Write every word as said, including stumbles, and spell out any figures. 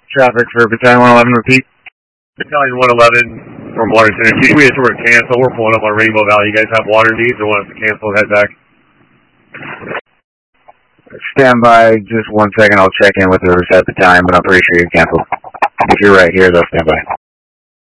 Traffic for Battalion one eleven, repeat. Battalion one eleven from Water Center. We just were to cancel. We're pulling up on Rainbow Valley. You guys have water needs or want us to cancel and head back? Stand by just one second. I'll check in with the Reset Battalion, but I'm pretty sure you canceled. If you're right here, though, stand by.